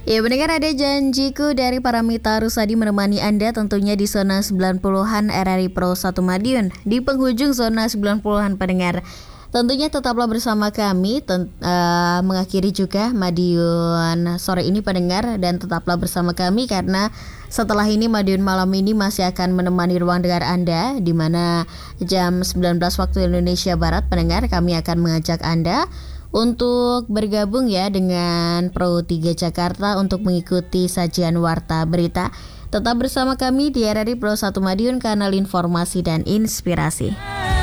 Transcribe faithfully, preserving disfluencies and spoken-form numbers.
Ya mendengar ada janjiku dari Paramita Rusadi menemani Anda tentunya di zona sembilan puluhan R R I Pro satu Madiun. Di penghujung zona sembilan puluhan pendengar. Tentunya tetaplah bersama kami ten- uh, mengakhiri juga Madiun sore ini pendengar, dan tetaplah bersama kami karena setelah ini Madiun malam ini masih akan menemani ruang dengar Anda, di mana jam sembilan belas waktu Indonesia Barat pendengar kami akan mengajak Anda untuk bergabung ya dengan Pro tiga Jakarta untuk mengikuti sajian Warta Berita. Tetap bersama kami di R R I Pro satu Madiun, kanal informasi dan inspirasi.